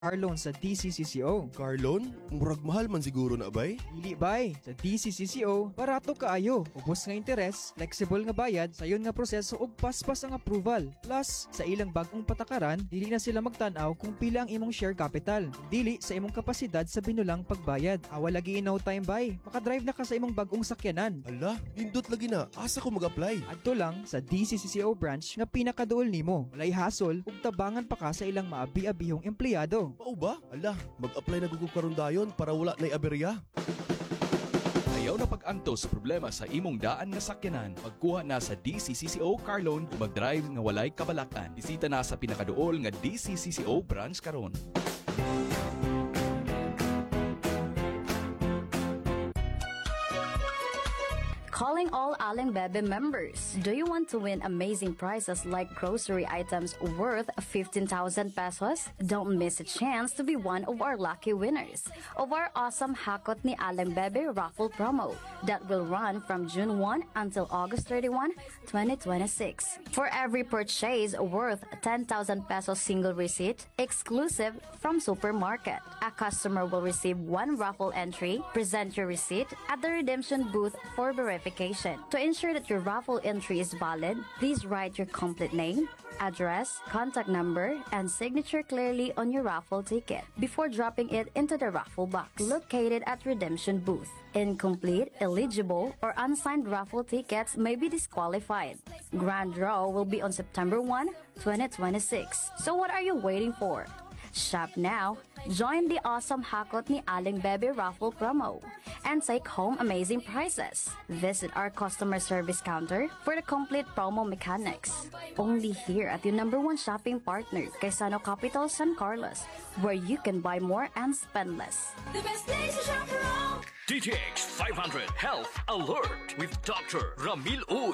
car loan sa DCCCO. Car loan? Murag mahal man siguro na bay? Dili bay, sa DCCCO, barato kaayo. Ubos nga interes, flexible nga bayad, sayon nga proseso ug paspas ang approval. Plus, sa ilang bagong patakaran, dili na sila magtan-aw kung pila ang imong share capital. Dili sa imong kapasidad sa binulang pagbayad. Awa lagi no time bay. Makadrive na ka sa imong bagong sakyanan. Ala, nindot lagi na. Asa ko mag-apply? Adto lang sa DCCCO branch nga pinakaduol nimo. Walay hasol ug tabangan pa ka sa ilang maabi-abihong empleyado. Mao ba? Ala, mag-apply na gugog karon dayon para wala nay aberya. Ayaw na pag-anto sa problema sa imong daan nga sakyanan. Pagkuha na sa DCCCO Car Loan ug mag-drive nga walay kabalakan. Bisita na sa pinakaduol nga DCCCO branch karon. Calling all Aling Bebe members. Do you want to win amazing prizes like grocery items worth 15,000 pesos? Don't miss a chance to be one of our lucky winners of our awesome Hakot ni Aling Bebe raffle promo that will run from June 1 until August 31, 2026. For every purchase worth 10,000 pesos single receipt, exclusive from Supermarket, a customer will receive one raffle entry. Present your receipt at the redemption booth for verification. To ensure that your raffle entry is valid, please write your complete name, address, contact number, and signature clearly on your raffle ticket before dropping it into the raffle box located at redemption booth. Incomplete, illegible, or unsigned raffle tickets may be disqualified. Grand draw will be on September 1, 2026. So what are you waiting for? Shop now, join the awesome Hakot ni Aling Bebe raffle promo, and take home amazing prizes. Visit our customer service counter for the complete promo mechanics. Only here at your #1 shopping partner, Quezano Capital San Carlos, where you can buy more and spend less. The best place to shop around. DTX 500 Health Alert with Dr. Ramil Uy.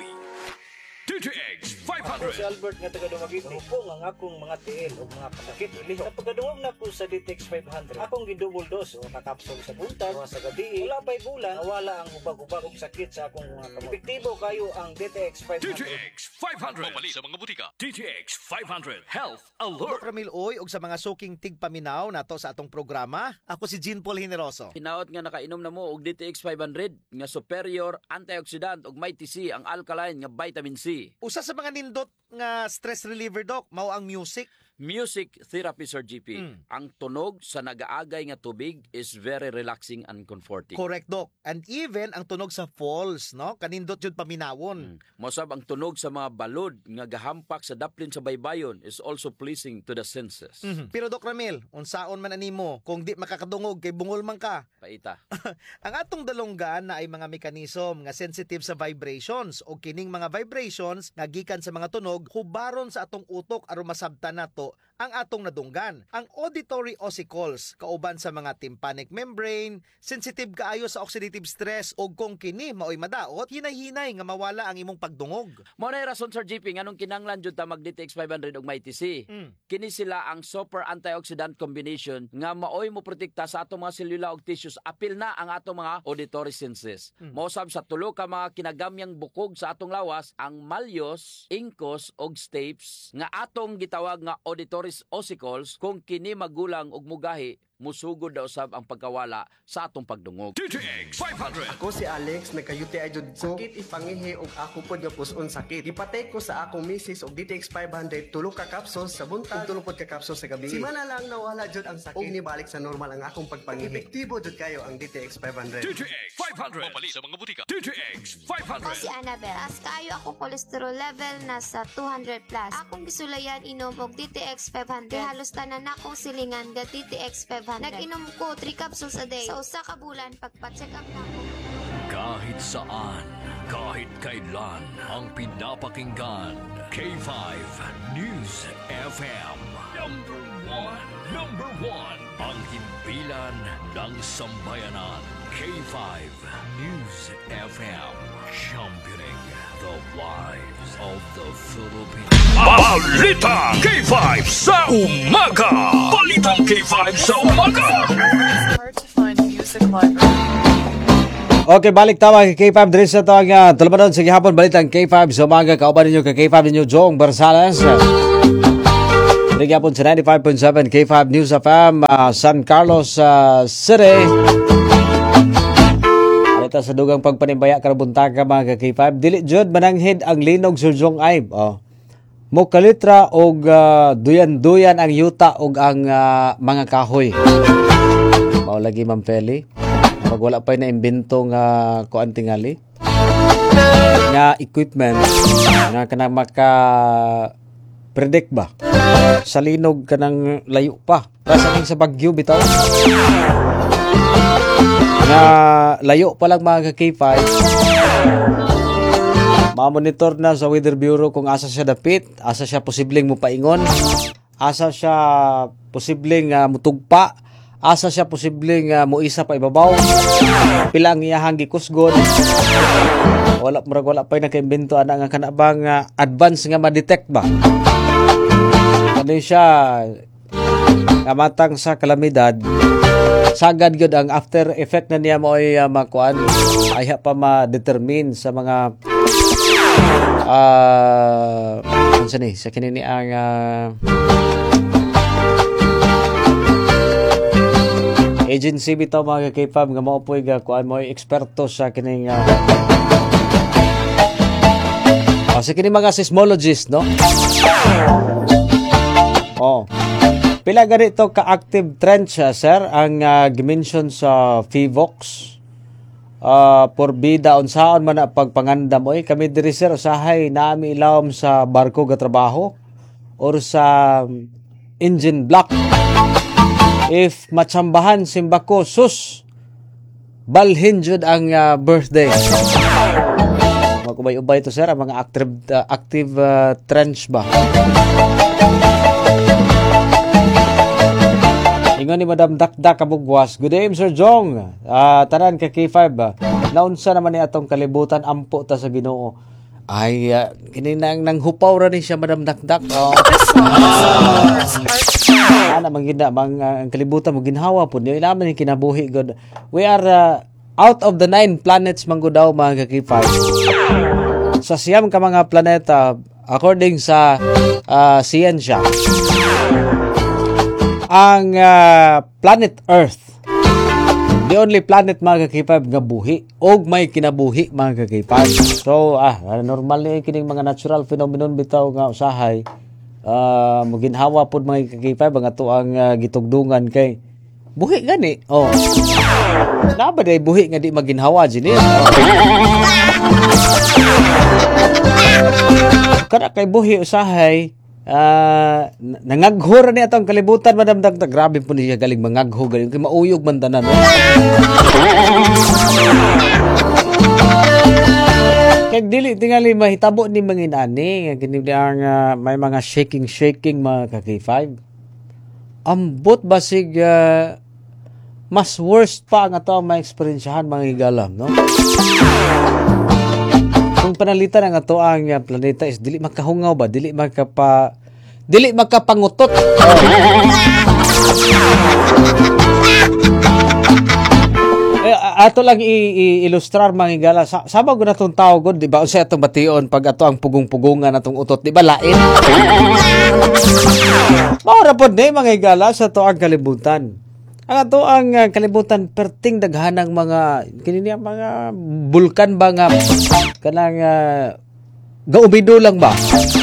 DTX Ako si 500. Albert nga taga Dumaguete. Po nga akong mga tiil o mga pasakit o liho. Sa pagkadungog na ko sa DTX 500, akong gidouble dose o kakapsol sa buntag o sa gabi. Wala pa'y bulan, nawala ang ubag-ubag o sakit sa akong mga kamot. Epektibo kayo ang DTX 500. DTX 500. Mabali sa mga butika. DTX 500 Health Alert. Ramil Oy ug sa mga suking tigpaminaw nato sa atong programa. Ako si Jean Paul Generoso. Hinaot nga nakainom na mo og DTX 500 nga superior antioxidant ug may TC ang alkaline nga vitamin C. Usa sa mga nindot nga stress reliever doc mao ang music. Music therapy, Sir GP. Ang tunog sa nagaagay nga tubig is very relaxing and comforting. Correct doc. And even ang tunog sa falls, no? Kanindot jud paminawon. Mosab ang tunog sa mga balod nga gahampak sa daplin sa baybayon is also pleasing to the senses. Pero Doc Ramil, unsaon man animo kung di makakadungog kay bungol man ka? Paita. Ang atong dalonggan na ay mga mekanism nga sensitive sa vibrations o kining mga vibrations nga gikan sa mga tunog hubaron sa atong utok aron masabtan nato ang atong nadunggan. Ang auditory ossicles kauban sa mga tympanic membrane, sensitive kaayo sa oxidative stress o kung kini maoy madaot, hinay-hinay nga mawala ang imong pagdungog. Mao na rason, Sir GP, nganong kinanglan jud ta mag DTX 500 ug may TC. Kini sila ang super antioxidant combination nga maoy mo protekta sa atong mga selula ug tissues apil na ang atong mga auditory senses. Mosab sa tulo ka mga kinagamyang bukog sa atong lawas ang malyos, incus ug stapes nga atong gitawag nga auditory ossicles kung kini magulang ug mugahi musugod daw sab ang pagkawala sa atong pagdungog. DTX 500. Ako si Alex, nagka-UTI jud ko. Sakit ipangihi og ako pod nga puson sakit. Ipatay ko sa akong misis og DTX 500 tulo ka capsules sa buntag ug tulo pod ka capsules sa gabi. Simana lang nawala jud ang sakit. Og nibalik sa normal ang akong pagpangihi. Epektibo jud kayo ang DTX 500. DTX 500. Mabali sa mga butika. DTX Ako si 500. Annabel. As kayo ako cholesterol level nasa 200 plus. Akong gisulayan inom og DTX 500. Kaya halos tanan akong silingan ga DTX 500. Nag-inom ko 3 capsules a day. Sa usa ka bulan pagpa-check up na ako. Kahit saan, kahit kailan, ang pinapakinggan. K5 News FM. Number one. Ang himpilan ng sambayanan. K5 News FM. Championing the lives of the Philippines. Balita K5 sa umaga. Balitang K5 sa umaga. Hard to find music library. Okay, balik tawag kay K5 diri sa tawag tulumanon sa gihapon balitang K5 sa umaga kauban ninyo kay K5 ninyo Jong Barsales. Rigapon sa 95.7 K5 News FM, San Carlos City. Ito sa dugang pagpanimbaya karabuntaga mga K5. Dili jud mananghid ang linog Surjong Aib. Mo kalitra og duyan-duyan ang yuta og ang mga kahoy. Mao lagi Ma'am Feli. Pag wala pa na imbento nga kuan tingali nga equipment nga kanang maka predict ba sa linog kanang layo pa rasa sa bagyo bitaw nga layo pa lang mga K5 ma-monitor na sa Weather Bureau kung asa siya dapit, asa siya posibleng mupaingon, asa siya posibleng mutugpa, asa siya posibleng muisa pa ibabaw, pila ang iyahang gikusgon. Wala pa naka-imbento ana nga kanabang advance nga ma-detect ba. Kani siya kamatang sa kalamidad, sagad gyud ang after effect na niya mo ay makuan ay pa ma-determine sa mga sa kinini ang agency bitaw mga K5 nga mao poy kuan mo eksperto sa kining sa kining mga seismologist no. Pila ganito ka-active trench sir ang gimension sa FIVOX porbida unsaon man na pagpangandam kami diri sir usahay naami ilawom sa barko ga trabaho or sa engine block. If matsambahan simbako sus balhin jud ang birthday. Magubay-ubay to sir ang mga active trench ba. Ingon ni Madam Dakdak Kabugwas. Good day, Sir Jong. Tanan ka K5 ba? Naunsa naman ni atong kalibutan ampo ta sa Ginoo. Ay, kininang nang hupaw ra ni siya Madam Dakdak. Ana mangina ang kalibutan mo ginhawa pud. Di naman ni kinabuhi god. We are out of the 9 planets manggo daw mga K5. Sa siyam ka mga planeta according sa siyensya. Ang planet Earth, the only planet mga K5 nga buhi og may kinabuhi mga K5. So normal ni kining mga natural phenomenon bitaw nga usahay muginhawa pud mga K5 ang ato ang gitugdungan kay buhi gani. Naba day buhi nga di maginhawa dinhi. Kada kay buhi usahay nangaghura ni atong kalibutan Madam Dakdak. Grabe po niya galing mangagho galing kay mauyog man tanan. Kay dili tingali mahitabo ni manginani kini ang may mga shaking mga K5. Ambot basig mas worst pa nga to may experiencehan mga higalam no. Kung panalitan ang ato ang planeta is dili makahungaw ba, dili makapangutot. Ato lang i-illustrar mga higala. Sama ko na itong tao ko, di ba? O siya itong bation pag ato ang pugong-pugungan na itong utot, di ba? Lain. Maura po na mga higala sa ito ang kalibutan. Ang ato ang kalibutan perting daghanang mga kininiya mga bulkan ba nga kanang gaubido lang ba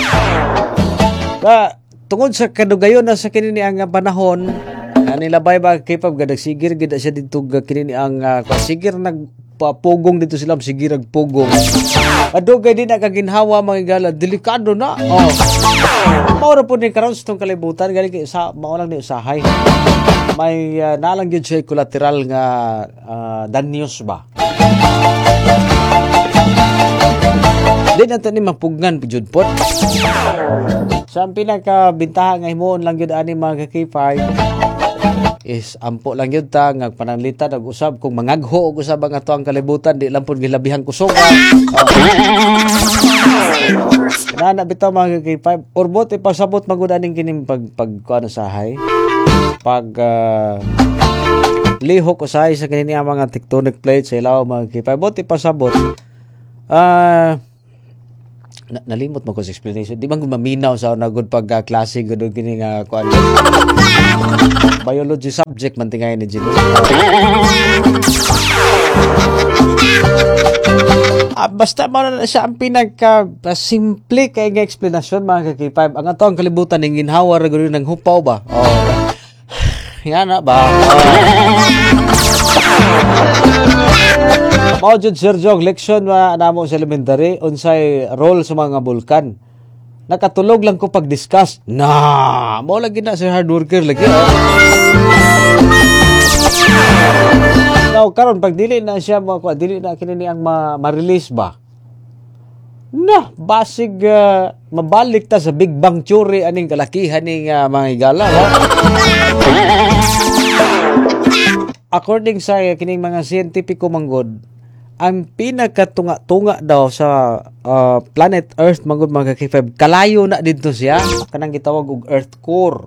tungod sa kadugayon na sa kinini ang panahon nilabay ba K5 gadag sigir gid siya dito kinini ang sigir nagpapugong dito sila sigir nagpugong adugay din nakaginhawa mga gala delikado na maura po ni karon sa tong kalibutan gali kay sa maulang ni usahay may nalang yun siya collateral nga danyos ba. Di natin ni mapugnan jud pot. Sa pinakabintaha nga himuon lang yun ani mga K5 is ampo lang yun ta nga pananglitan nag-usab kung mangagho og usab ang ato ang kalibutan di lang pud gilabihan kusog. Nana bitaw mga K5 urbot ipasabot magud aning kining pag sahay. Pag lihok usahay sa kanina mga tectonic plates sa ilaw mga K5 bot ipasabot nalimot mo ko sa explanation. Di man ko maminaw sa na good pagka-klase gud kini nga kuan. Biology subject man tingay ni Gino. Basta mo na siya ang pinagka simple kay nga explanation mga ka-K5. Ang ato ang kalibutan ng ginhawa ra gud ng hupaw ba. Yan na ba? Mao jud Sir Jog leksyon namo sa elementary unsay role sa mga bulkan. Nakatulog lang ko pag-discuss. Mao lagi na si hard worker lagi. Now karon pag dili na siya dili na kini ang ma-release ba. Basig mabalik ta sa Big Bang Theory aning kalakihan ning mga higala. According sa kining mga siyentipiko manggod, ang pinakatunga-tunga daw sa planet Earth manggod mga ka-K5, kalayo na dito siya, kanang gitawag og Earth core.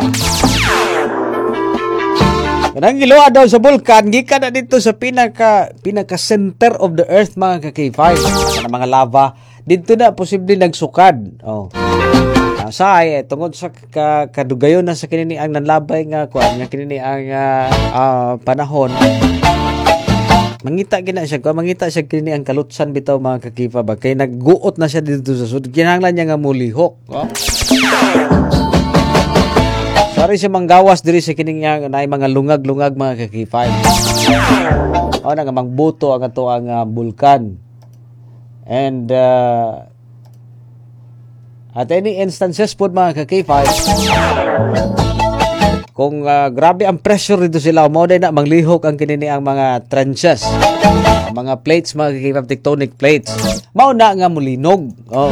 Kanang giluwa daw sa bulkan, gikan na dito sa pinaka center of the Earth mga ka-K5. Kanang mga lava, dito na posible nagsukad. Tungod sa kadugayon na sa kinini ang nanlabay nga kuan nga kinini ang panahon, mangita siya kinini ang kalutsan bitaw mga ka-K5 ba kay nagguot na siya dito sa sud, kinahanglan niya nga mulihok. Sorry siya manggawas diri sa kining nga naay mga lungag-lungag mga ka-K5. Nga mangbuto ang ato ang bulkan. And at any instances po mga ka-K5, kung grabe ang pressure dito sila, mo na manglihok ang kinini ang mga trenches, mga plates, mga ka-K5 tectonic plates. Mao na nga mulinog.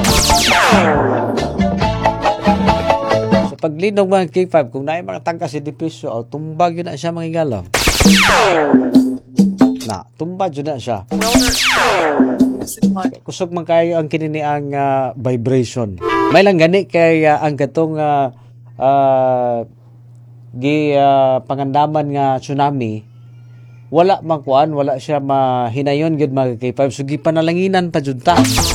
Sa paglinog mga K5, kung naay mga tangka si depresyo, tumbag yun na siya mga igalaw. Tumbag yun na siya. Kusog man kayo ang kinini ang vibration. May lang gani kay ang katong pangandaman nga tsunami, wala makuan, wala siya mahinayon gud mga K5, so gipanalanginan pa jud ta.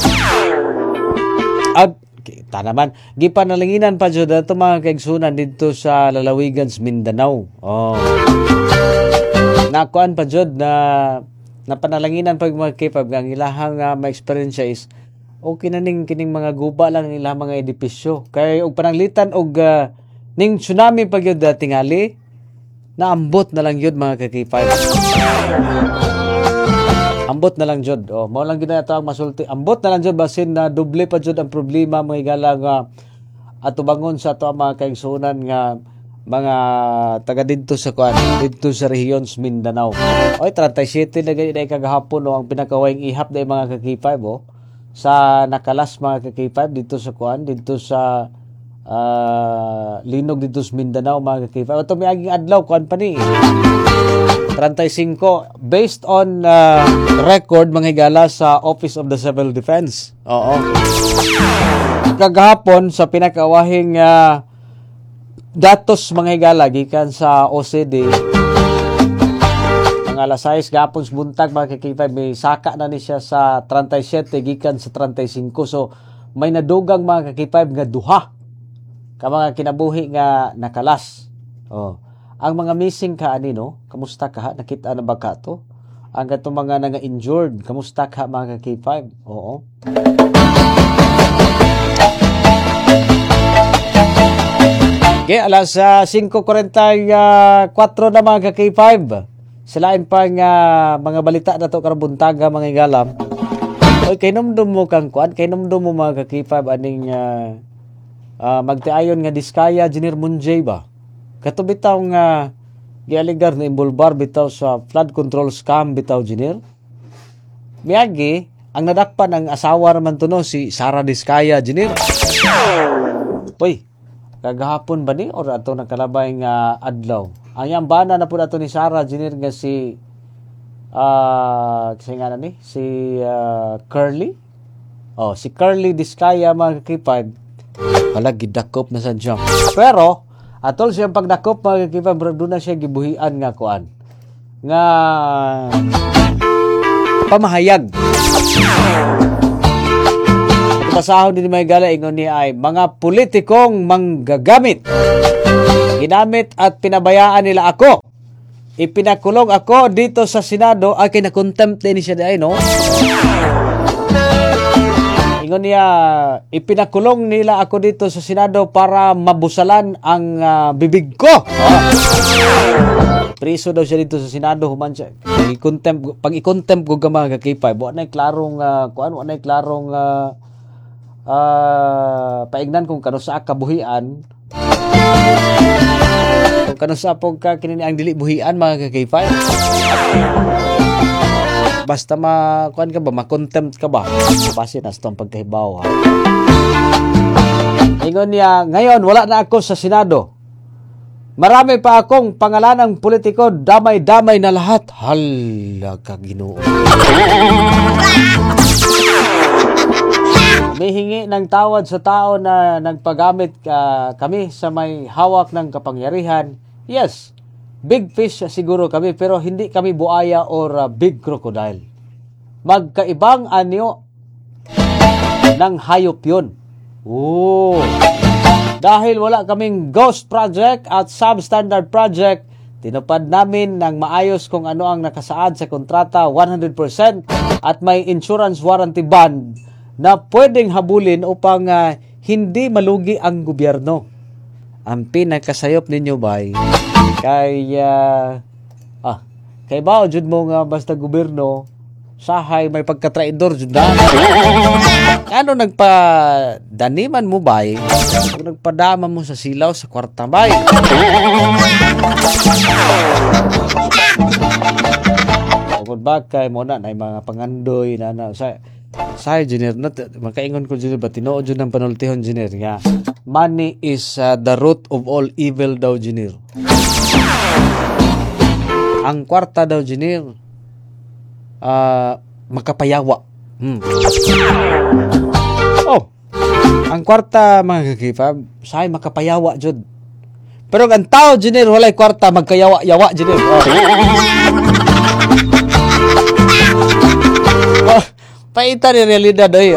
Naman, gipanalanginan pa jud ato mga kaigsunan dito sa lalawigan sa Mindanao. Nakuan pa jud na napanalanginan pag mga K5 ang ilahang ma-experience is okay na kining mga guba lang ilang mga edipisyo. Kaya og pananglitan og ning tsunami pag yun tingali, naambot na lang yun mga ka-K5. Ambot na lang jud. Mao lang gid ato ang masulti. Ambot na lang jud basin na doble pa jud ang problema mga igala nga ato bangon sa ato mga kaigsunan nga mga taga dito sa rehiyon sa Mindanao. 37 na ganyan kagahapon ang pinakawayng ihap na mga ka-K5 sa nakalas mga ka-K5 dito sa linog dito sa Mindanao mga ka-K5. Ito may aging adlaw kuan pa ni 35 based on record mga higala sa Office of the Civil Defense. Kagahapon sa pinakawahing datos mga higala gikan sa OCD mga alas 6 gapon sa buntag mga ka-K5 may saka na ni siya sa 37 gikan sa 35, so may nadugang mga ka-K5 nga duha ka mga kinabuhi nga nakalas. Ang mga missing ka kamusta ka? Nakita na ba ka to? Ang katong mga nga injured, kamusta ka mga ka-K5? Okay, alas 5:44 na mga ka-K5. Silain pa mga balita na to karabuntaga mga igalam. Kay numdum mo kang kuan, kay numdum mo mga ka-K5 aning magtiayon nga diskaya Engineer Munjay ba? Kato bitaw nga gialigar na imbulbar bitaw sa flood control scam bitaw Engineer. Miyagi ang nadakpan ang asawa naman to si Sara Diskaya Engineer. Kagahapon ba ni or ato nakalabay nga adlaw? Ang yang bana na po ato ni Sara Engineer nga si Curly. Si Curly Diskaya mga K5. Wala gidakop na sa jump. Pero atol siyang pagdakop mga K5 doon na siya gibuhian nga kuan. Nga pamahayag. Basahon din may gala ingon niya ay mga politikong manggagamit. Ginamit at pinabayaan nila ako. Ipinakulong ako dito sa Senado ay kinakontempt din siya ay no. Ingon niya ipinakulong nila ako dito sa Senado para mabusalan ang bibig ko. Preso daw siya dito sa Senado human siya. Pag i-contempt ko gamay kakipay, buwan na klarong kuan na klarong paignan kung kano sa kabuhian. Kung kano sa pog ka kinini ang dili buhian mga kakipay. Basta kuan ka ba, ma-contempt ka ba? Base na sa itong pagkahibaw. Ha? Ingon niya, ngayon wala na ako sa Senado. Marami pa akong pangalanang politiko, damay-damay na lahat. Hala ka Ginoo. May hingi ng tawad sa tao na nagpagamit kami sa may hawak ng kapangyarihan. Yes, big fish siguro kami pero hindi kami buaya or big crocodile. Magkaibang anyo ng hayop yun. Oh. Dahil wala kaming ghost project at substandard project, tinupad namin ng maayos kung ano ang nakasaad sa kontrata 100% at may insurance warranty bond na pwedeng habulin upang hindi malugi ang gobyerno. Ang pinakasayop ninyo bay kay bao jud mo nga basta gobyerno sahay may pagkatraidor jud na. Ano nagpadaniman mo bay? Nagpadama mo sa silaw sa kwarta bay. Pagod ba kay mo na mga pangandoy na sa engineer na makaingon ko jud ba tinuod jud ng panultihon engineer nga money is the root of all evil daw engineer. Ang kwarta daw engineer makapayawa. Oh, ang kwarta mga kakipab say makapayawa jud. Pero ang tao engineer walay kwarta magkayawa-yawa engineer. Oh, paita ni realidad ay.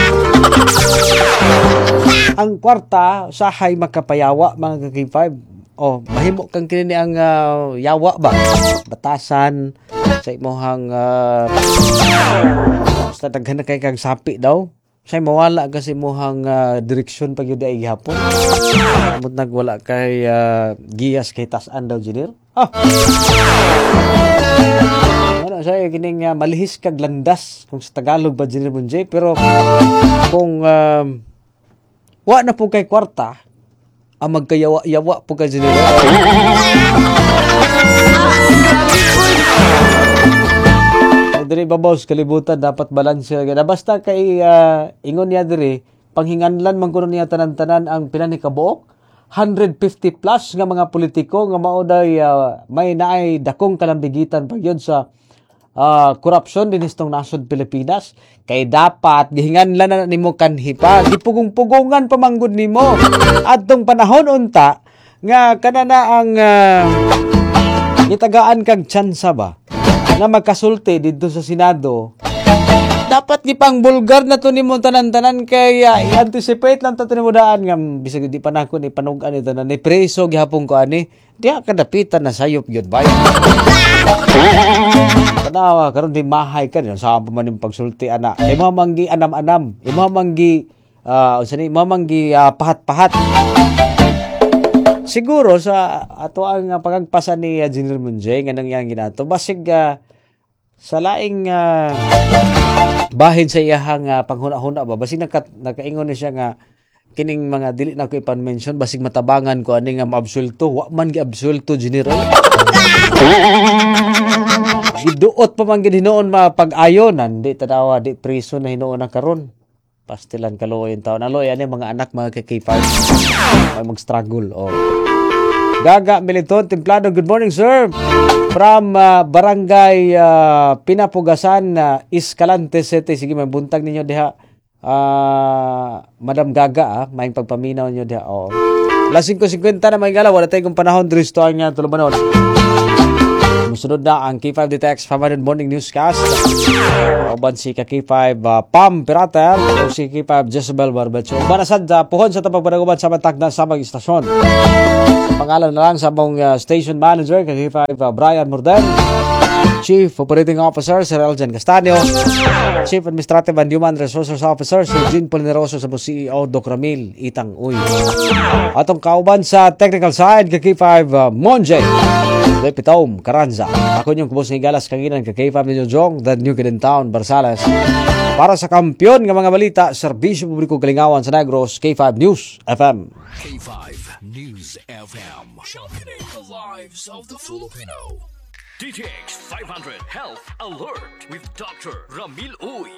Ang kwarta sahay makapayawa mga kakipab. Oh, mahimo kang kinini ang yawa ba? Batasan sa imohang basta daghan na kay kag sapi daw. Say mawala kasi imohang direksyon pag yun ay gihapon. Amot nagwala kay giyas kay tasan daw engineer. Ano say kining malihis kag landas kung sa Tagalog ba engineer Bunjay pero kung wa na po kay kwarta ang magkayawa-yawa po ka dyan. Diri babaws kalibutan dapat balanse. Basta kay ingon niya diri panghinganlan man kuno niya tanan-tanan ang pila ni kabuok 150 plus nga mga politiko nga mao day may naay dakong kalambigitan pag yun sa korupsyon din istong nasod Pilipinas kay dapat gihinganlan na nimo kanhi pa gipugong-pugongan pamanggod nimo adtong panahon unta nga kanana ang gitagaan kag tsansa ba nga magkasulti didto sa Senado dapat gipang bulgar na to nimo tanan-tanan kay i-anticipate lang ta nimo daan nga bisag di pa nako ni panugan ito na ni preso gihapon ko ani diha kadapitan na sayop gyud bay. Tanawa karon di mahay ka sa pa man pagsulti ana imo manggi anam-anam imo manggi pahat-pahat siguro sa ato ang pagagpasan ni General Munjay nga nangyang ginato basig sa laing bahin sa iyahang panghuna-huna ba basig nakaingon ni siya nga kining mga dili na ko ipan-mention basig matabangan ko ani nga maabsulto wa man gi-absulto general. Giduot pa man gid hinuon mapag-ayonan di tadawa di priso na hinuon na karon. Pastilan kaloy taon aloy ani mga anak mga kakipay ay mag-struggle Gaga Militon Templado, good morning sir. From Barangay Pinapugasan, Escalante City. Sige, may buntag ninyo diha. Madam Gaga, may pagpaminaw nyo diha. Lasing ko 50 na may gala. Wala tayong panahon. Dristo ang tulamanon. Musunod na ang K5 DTX 500 Morning Newscast. Uban si K5 Pam Piratel o si K5 Jezebel Barbecho. Banasad puhon sa tapang panaguban sa matagna sa mga istasyon. Pangalan na lang sa mong station manager K5 Brian Morden, Chief Operating Officer Sir Eljan Castaño, Chief Administrative and Human Resources Officer Sir Jean Polineroso sa CEO Doc Ramil Itang Uy. Atong kauban sa technical side K5 Monjay Lepitom Caranza. Ako yung kubos ng Galas Kanginan K5 Ninyo Jong, The New Kid in Town Barsales. Para sa kampyon ng mga balita, Serbisyo Publiko Kalingawan sa Negros, K5 News FM. K5 News FM. Championing the lives of the Filipino. DTX 500 Health Alert with Dr. Ramil Uy.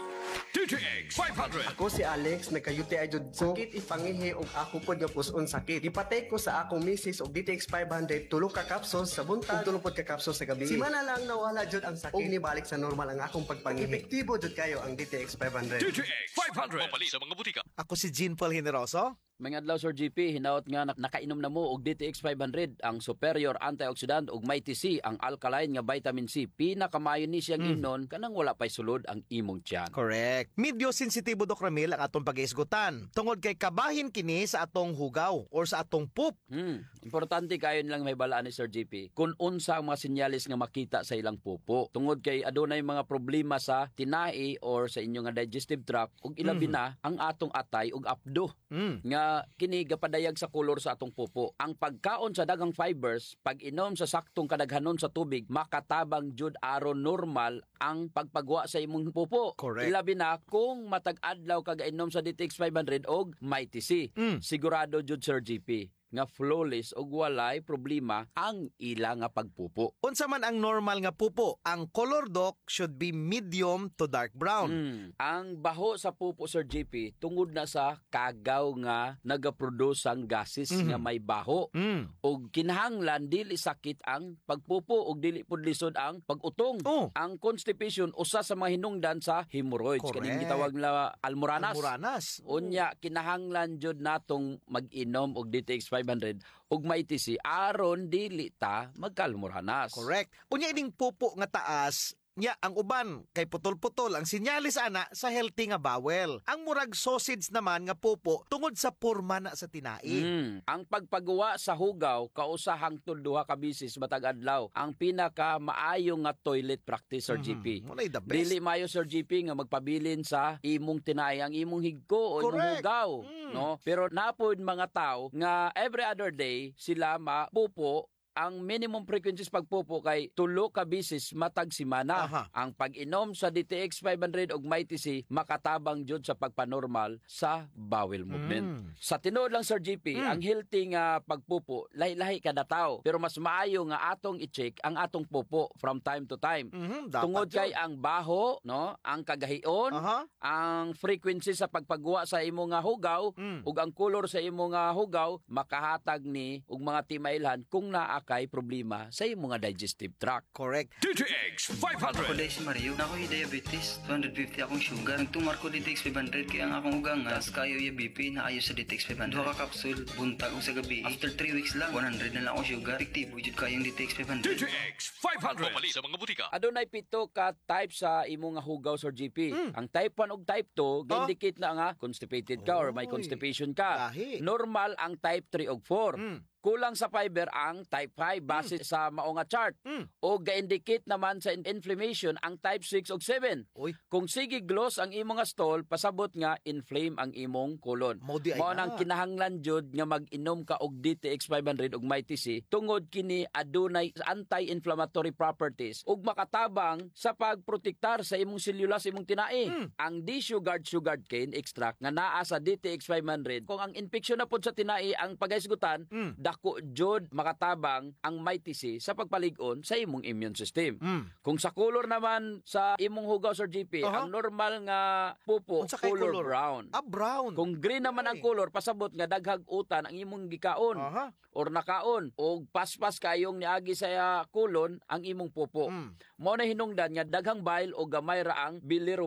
DTX 500. Ako si Alex, nagka-UTI jud ko. Sakit ipangihi og ako pod nga puson sakit. Ipatay ko sa akong misis og DTX 500 tulo ka capsules sa buntag, tulo pod ka capsules sa gabi. Simana lang nawala jud ang sakit. Og nibalik sa normal ang akong pagpangihi. Epektibo jud kayo ang DTX 500. DTX 500. Mapali sa mga butika. Ako si Jean Paul Generoso. Mga adlaw Sir GP, hinaot nga nakainom na mo og DTX 500 ang superior antioxidant ug mighty C ang alkaline nga vitamin C. Pinakamayo ni siyang imnon kanang wala pay sulod ang imong tiyan. Correct. Medyo sensitibo Doc Ramil ang atong pag-iisgutan. Tungod kay kabahin kini sa atong hugaw or sa atong poop. Importante kayo nilang may balaan ni Sir GP kung unsa ang mga sinyalis nga makita sa ilang pupo. Tungod kay adunay mga problema sa tinai or sa inyong digestive tract ug ilabi na ang atong atay ug apdo. Nga kini gapadayag sa kolor sa atong pupo. Ang pagkaon sa daghang fibers, pag-inom sa saktong kadaghanon sa tubig, makatabang jud aron normal ang pagpagwa sa imong pupo. Correct. Ilabi na kung matag adlaw ka gainom sa DTX 500 og mighty C. Sigurado jud Sir GP nga flawless og walay problema ang ila nga pagpupo. Unsa man ang normal nga pupo, ang color Doc should be medium to dark brown. Ang baho sa pupo Sir GP tungod na sa kagaw nga nagaproduce ang gases nga may baho. Og kinahanglan dili sakit ang pagpupo og dili pud lisod ang pag-utong. Ang constipation usa sa mga hinungdan sa hemorrhoids kaning gitawag na almoranas. Unya kinahanglan jud natong mag-inom og DTX 500 ug mighty C aron dili ta magkalmoranas. Correct. Unya ining pupo nga taas, nya ang uban kay putol-putol ang sinyalis ana sa healthy nga bowel. Ang murag sausage naman nga pupo tungod sa porma na sa tinai. Ang pagpagawa sa hugaw kausa hangtod duha ka bisis matag adlaw ang pinaka maayo nga toilet practice Sir GP. Dili maayo Sir GP nga magpabilin sa imong tinai ang imong higko o imong hugaw, no? Pero napod mga tao nga every other day sila mapupo. Ang minimum frequencies pagpupo kay tulo ka bisis matag semana. Ang pag-inom sa DTX 500 og mighty C makatabang jud sa pagpanormal sa bowel movement. Sa tinuod lang Sir GP, ang healthy nga pagpupo lahi-lahi kada tawo, pero mas maayo nga atong i-check ang atong pupo from time to time. Tungod kay ang baho, no, ang kagahion, ang frequency sa pagpagwa sa imong nga hugaw ug ang color sa imong nga hugaw makahatag ni og mga timailhan kung naa kay problema sa imong mga digestive tract. Correct. DTX 500. Ako dahil si Mario, na ako'y diabetes, 250 akong sugar. Nagtumar ko DTX 500 kaya ang akong ugang as kayo yung BP na ayo sa DTX 500. Duha ka kapsul, buntag o sa gabi. After 3 weeks lang, 100 na lang akong sugar. Efektibo jud kayong DTX 500. DTX 500. Mapali sa mga butika. Adunay pito ka type sa imong nga hugaw Sir GP. Ang type 1 ug type 2 ga-indicate na nga constipated ka or may constipation ka. Normal ang type 3 ug 4. Kulang sa fiber ang type 5 base sa mao nga chart. O ga-indicate naman sa inflammation ang type 6 ug 7. Kung sige gloss ang imong nga stool, pasabot nga inflame ang imong colon. Mao nang kinahanglan jud nga mag-inom ka og DTX 500 ug mighty C tungod kini adunay anti-inflammatory properties ug makatabang sa pagprotektar sa imong selula sa imong tinai. Ang D-sugared cane extract nga naa sa DTX 500 kung ang infeksyon na pud sa tinai ang pagahisgutan, dako jud makatabang ang mighty C sa pagpalig-on sa imong immune system. Kung sa color naman sa imong hugaw Sir GP, ang normal nga pupo color brown. Brown. Kung green naman ang color, pasabot nga daghag utan ang imong gikaon or nakaon o paspas kayong niagi sa colon ang imong pupo. Mao na hinungdan nga daghang bile o gamay ra ang bilirubin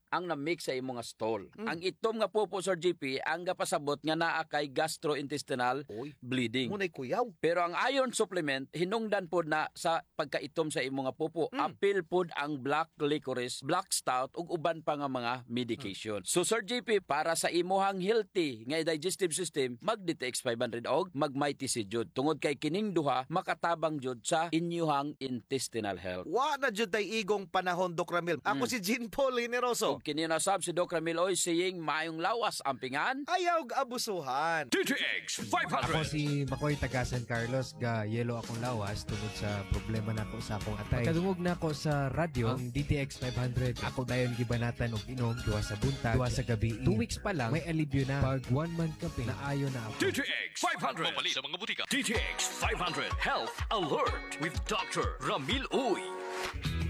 ang na-mix sa imong nga stool. Ang itom nga pupo, Sir JP, ang gapasabot nga naa kay gastrointestinal bleeding. Munay kuyaw. Pero ang iron supplement, hinungdan pod na sa pagkaitom sa imong nga pupo. Apil pod ang black licorice, black stout, ug uban pa nga mga medication. So Sir JP, para sa imuhang healthy nga digestive system, mag-DTX 500 og mag-Mighty C jud. Tungod kay kining duha, makatabang jud sa inyuhang intestinal health. Wa na jud tay igong panahon, Doc Ramil. Ako si Jean Paul Generoso. Ug kini nasab si Doc Ramil Oy saying mayong lawas ang pingan. Ayaw abusuhan. DTX Ako 500. si Makoy taga San Carlos, ga yelo akong lawas tungod sa problema nako sa akong atay. Pagkadungog nako sa radyo, ang DTX 500, ako dayon gibanatan og inom duha sa buntag, duha sa gabi. 2 weeks pa lang may alibyo na. Pag 1 month ka na ayo na ako. DTX 500. Mamali sa mga butika. DTX 500 Health Alert with Dr. Ramil Uy.